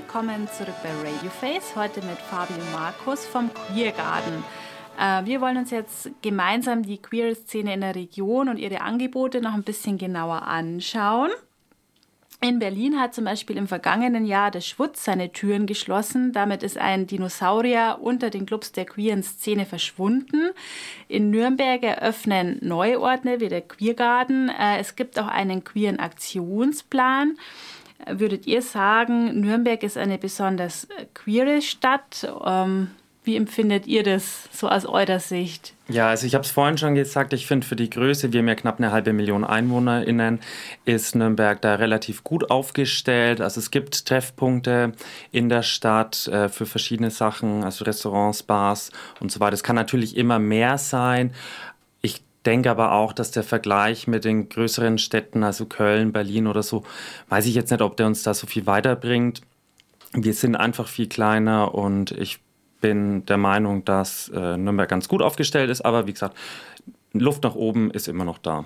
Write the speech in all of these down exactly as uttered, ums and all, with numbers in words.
willkommen zurück bei Radioface, heute mit Fabi und Markus vom Queer Garden. Äh, wir wollen uns jetzt gemeinsam die Queer-Szene in der Region und ihre Angebote noch ein bisschen genauer anschauen. In Berlin hat zum Beispiel im vergangenen Jahr der Schwutz seine Türen geschlossen. Damit ist ein Dinosaurier unter den Clubs der queeren Szene verschwunden. In Nürnberg eröffnen neue Orte wie der Queer Garden. Äh, es gibt auch einen queeren Aktionsplan. Würdet ihr sagen, Nürnberg ist eine besonders queere Stadt? Ähm, wie empfindet ihr das so aus eurer Sicht? Ja, also ich habe es vorhin schon gesagt, ich finde für die Größe, wir haben ja knapp eine halbe Million EinwohnerInnen, ist Nürnberg da relativ gut aufgestellt. Also es gibt Treffpunkte in der Stadt äh, für verschiedene Sachen, also Restaurants, Bars und so weiter. Es kann natürlich immer mehr sein. Ich denke aber auch, dass der Vergleich mit den größeren Städten, also Köln, Berlin oder so, weiß ich jetzt nicht, ob der uns da so viel weiterbringt. Wir sind einfach viel kleiner und ich bin der Meinung, dass äh, Nürnberg ganz gut aufgestellt ist, aber wie gesagt, Luft nach oben ist immer noch da.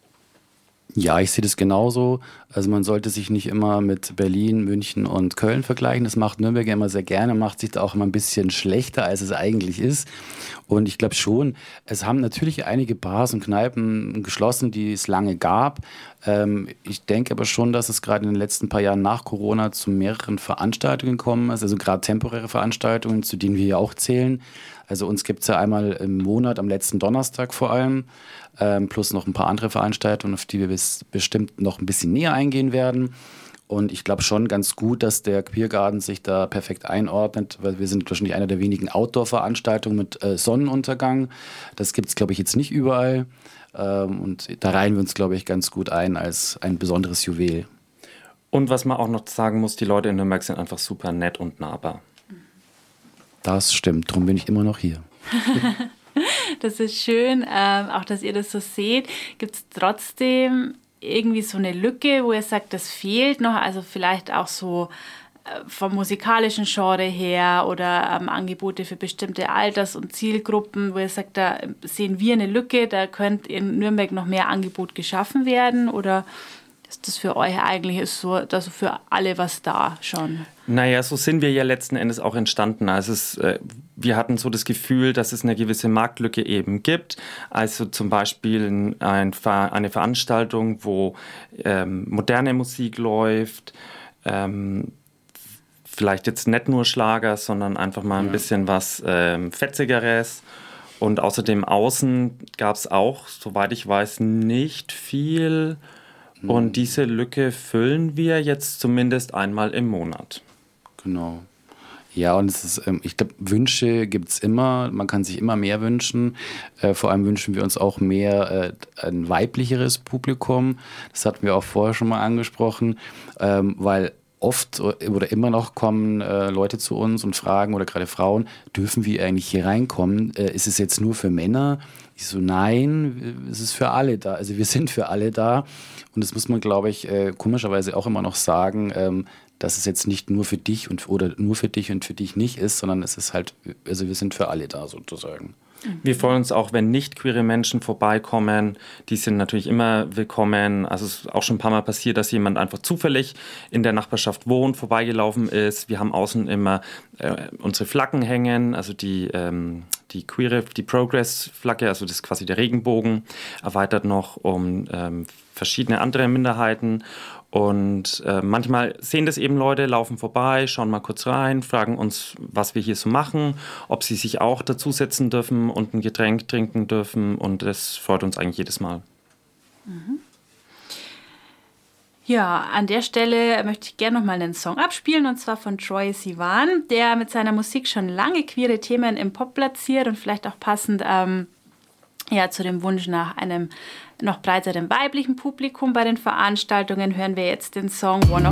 Ja, ich sehe das genauso. Also man sollte sich nicht immer mit Berlin, München und Köln vergleichen. Das macht Nürnberg ja immer sehr gerne, macht sich da auch immer ein bisschen schlechter, als es eigentlich ist. Und ich glaube schon, es haben natürlich einige Bars und Kneipen geschlossen, die es lange gab. Ähm, ich denke aber schon, dass es gerade in den letzten paar Jahren nach Corona zu mehreren Veranstaltungen gekommen ist, also gerade temporäre Veranstaltungen, zu denen wir ja auch zählen. Also uns gibt es ja einmal im Monat, am letzten Donnerstag vor allem, ähm, plus noch ein paar andere Veranstaltungen, auf die wir bis, bestimmt noch ein bisschen näher eingehen werden. Und ich glaube schon ganz gut, dass der Queer Garden sich da perfekt einordnet, weil wir sind wahrscheinlich einer der wenigen Outdoor-Veranstaltungen mit äh, Sonnenuntergang. Das gibt es, glaube ich, jetzt nicht überall. Ähm, und da reihen wir uns, glaube ich, ganz gut ein als ein besonderes Juwel. Und was man auch noch sagen muss, die Leute in Nürnberg sind einfach super nett und nahbar. Das stimmt, darum bin ich immer noch hier. Das ist schön, ähm, auch dass ihr das so seht. Gibt es trotzdem irgendwie so eine Lücke, wo ihr sagt, das fehlt noch? Also vielleicht auch so äh, vom musikalischen Genre her oder ähm, Angebote für bestimmte Alters- und Zielgruppen, wo ihr sagt, da sehen wir eine Lücke, da könnte in Nürnberg noch mehr Angebot geschaffen werden? Oder ist das für euch eigentlich ist so, also für alle was da schon? Naja, so sind wir ja letzten Endes auch entstanden. Also es, äh, wir hatten so das Gefühl, dass es eine gewisse Marktlücke eben gibt. Also zum Beispiel ein, eine Veranstaltung, wo ähm, moderne Musik läuft, ähm, vielleicht jetzt nicht nur Schlager, sondern einfach mal ein ja. bisschen was ähm, Fetzigeres. Und außerdem außen gab es auch, soweit ich weiß, nicht viel. Und diese Lücke füllen wir jetzt zumindest einmal im Monat. Genau. Ja, und es ist, ich glaube, Wünsche gibt es immer. Man kann sich immer mehr wünschen. Äh, vor allem wünschen wir uns auch mehr äh, ein weiblicheres Publikum. Das hatten wir auch vorher schon mal angesprochen, ähm, weil oft oder immer noch kommen äh, Leute zu uns und fragen, oder gerade Frauen, dürfen wir eigentlich hier reinkommen? Äh, ist es jetzt nur für Männer? Ich so, nein, es ist für alle da. Also wir sind für alle da. Und das muss man, glaube ich, äh, komischerweise auch immer noch sagen, ähm, dass es jetzt nicht nur für dich und oder nur für dich und für dich nicht ist, sondern es ist halt, also wir sind für alle da sozusagen. Wir freuen uns auch, wenn nicht queere Menschen vorbeikommen. Die sind natürlich immer willkommen. Also es ist auch schon ein paar Mal passiert, dass jemand einfach zufällig in der Nachbarschaft wohnt, vorbeigelaufen ist. Wir haben außen immer äh, unsere Flaggen hängen, also die, ähm, die queere, die Progress-Flagge, also das ist quasi der Regenbogen, erweitert noch um ähm, verschiedene andere Minderheiten. Und äh, manchmal sehen das eben Leute, laufen vorbei, schauen mal kurz rein, fragen uns, was wir hier so machen, ob sie sich auch dazusetzen dürfen und ein Getränk trinken dürfen. Und das freut uns eigentlich jedes Mal. Mhm. Ja, an der Stelle möchte ich gerne noch mal einen Song abspielen, und zwar von Troye Sivan, der mit seiner Musik schon lange queere Themen im Pop platziert und vielleicht auch passend ähm, ja, zu dem Wunsch nach einem noch breiteren weiblichen Publikum bei den Veranstaltungen hören wir jetzt den Song One of